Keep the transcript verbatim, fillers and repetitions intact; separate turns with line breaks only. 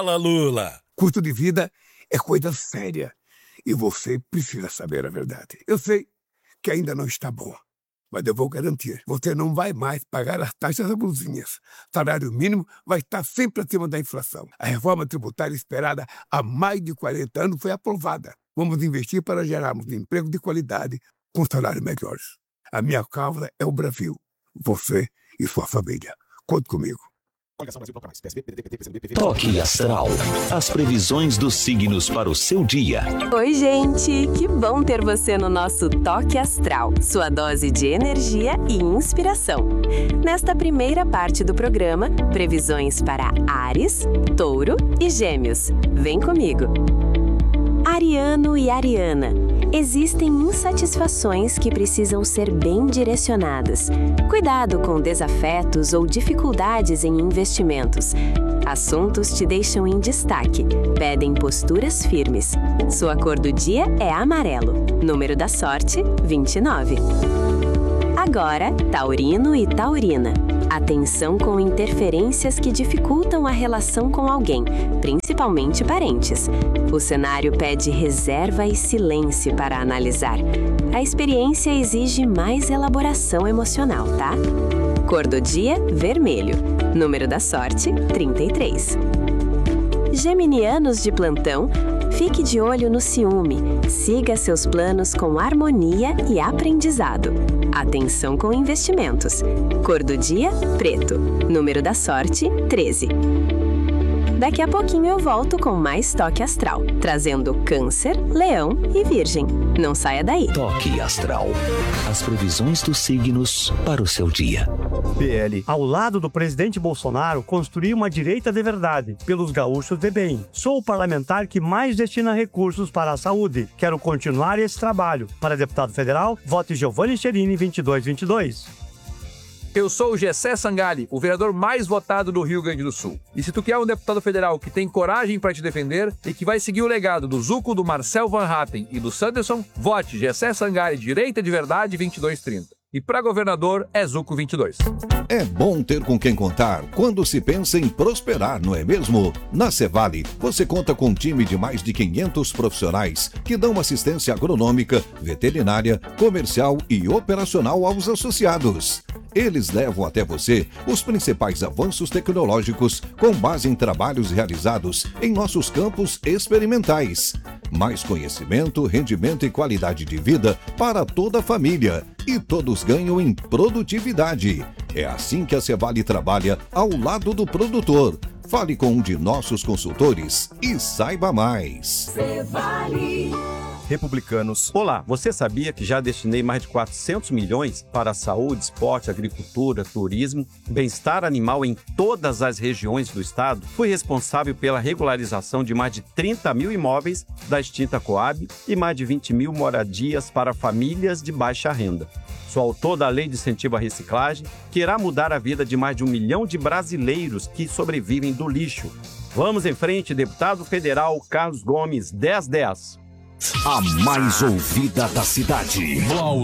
Fala, Lula!
Custo de vida é coisa séria e você precisa saber a verdade. Eu sei que ainda não está bom, mas eu vou garantir. Você não vai mais pagar as taxas abusivas. Salário mínimo vai estar sempre acima da inflação. A reforma tributária esperada há mais de quarenta anos foi aprovada. Vamos investir para gerarmos emprego de qualidade com salários melhores. A minha causa é o Brasil. Você e sua família. Conte comigo.
Toque Astral. As previsões dos signos para o seu dia.
Oi, gente! Que bom ter você no nosso Toque Astral, sua dose de energia e inspiração. Nesta primeira parte do programa, previsões para Áries, Touro e Gêmeos. Vem comigo! Ariano e Ariana. Existem insatisfações que precisam ser bem direcionadas. Cuidado com desafetos ou dificuldades em investimentos. Assuntos te deixam em destaque, pedem posturas firmes. Sua cor do dia é amarelo. Número da sorte, vinte e nove. Agora, Taurino e Taurina. Atenção com interferências que dificultam a relação com alguém, principalmente parentes. O cenário pede reserva e silêncio para analisar. A experiência exige mais elaboração emocional, tá? Cor do dia, vermelho. Número da sorte, trinta e três. Geminianos de plantão, fique de olho no ciúme. Siga seus planos com harmonia e aprendizado. Atenção com investimentos. Cor do dia, preto. Número da sorte, treze. Daqui a pouquinho eu volto com mais Toque Astral, trazendo Câncer, Leão e Virgem. Não saia daí.
Toque Astral. As previsões dos signos para o seu dia.
P L. Ao lado do presidente Bolsonaro, construir uma direita de verdade, pelos gaúchos de bem. Sou o parlamentar que mais destina recursos para a saúde. Quero continuar esse trabalho. Para deputado federal, vote Giovanni Cherini vinte e dois vinte e dois.
Eu sou o Gessé Sangali, o vereador mais votado do Rio Grande do Sul. E se tu quer um deputado federal que tem coragem para te defender e que vai seguir o legado do Zuco, do Marcel Van Hatten e do Sanderson, vote Gessé Sangali, direita de verdade, vinte e dois trinta. E para governador é Zuco vinte e dois.
É bom ter com quem contar quando se pensa em prosperar, não é mesmo? Na Cevale, você conta com um time de mais de quinhentos profissionais que dão assistência agronômica, veterinária, comercial e operacional aos associados. Eles levam até você os principais avanços tecnológicos com base em trabalhos realizados em nossos campos experimentais. Mais conhecimento, rendimento e qualidade de vida para toda a família. E todos ganham em produtividade. É assim que a Cevale trabalha ao lado do produtor. Fale com um de nossos consultores e saiba mais.
Cevale.
Republicanos. Olá, você sabia que já destinei mais de quatrocentos milhões para saúde, esporte, agricultura, turismo, bem-estar animal em todas as regiões do estado? Fui responsável pela regularização de mais de trinta mil imóveis da extinta Coab e mais de vinte mil moradias para famílias de baixa renda. Sou autor da Lei de Incentivo à Reciclagem, que irá mudar a vida de mais de um milhão de brasileiros que sobrevivem do lixo. Vamos em frente, deputado federal Carlos Gomes, dez dez.
A mais ouvida da cidade.